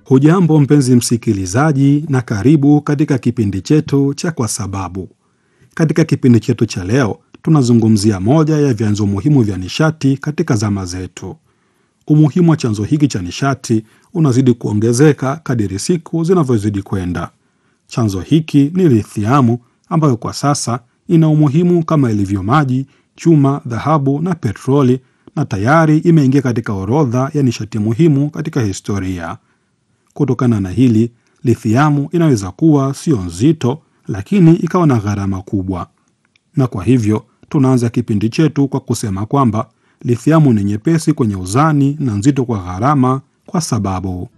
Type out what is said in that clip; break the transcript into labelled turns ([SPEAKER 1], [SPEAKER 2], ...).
[SPEAKER 1] Hujambo mpenzi msikilizaji, na karibu katika kipindi chetu cha Kwa Sababu. Katika kipindi chetu cha leo, tunazungumzia moja ya vyanzo muhimu vya nishati katika zama zetu. Umuhimu wa chanzo hiki cha nishati unazidi kuongezeka kadiri siku zinavyozidi kwenda. Chanzo hiki ni lithiamu, ambayo kwa sasa ina umuhimu kama ilivyo maji, chuma, dhahabu na petroli, na tayari imeingia katika orodha ya nishati muhimu katika historia. Kutokana na hili, lithiamu inaweza kuwa sio nzito, lakini ikawa na gharama kubwa. Na kwa hivyo, tunaanza kipindi chetu kwa kusema kwamba lithiamu ni nyepesi kwenye uzani na nzito kwa gharama, kwa sababu